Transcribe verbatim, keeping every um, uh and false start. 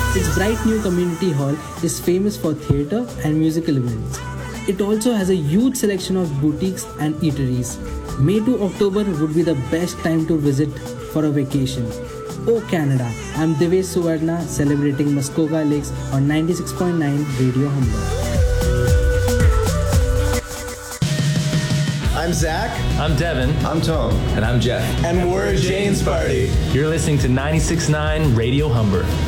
Its bright new community hall is famous for theatre and musical events. It also has a huge selection of boutiques and eateries. May to October would be the best time to visit for a vacation. Oh Canada, I'm Devesh Suvarna celebrating Muskoka Lakes on ninety-six point nine Radio Humber. I'm Zach. I'm Devin. I'm Tom. And I'm Jeff. And we're Jane's Party. You're listening to ninety-six point nine Radio Humber.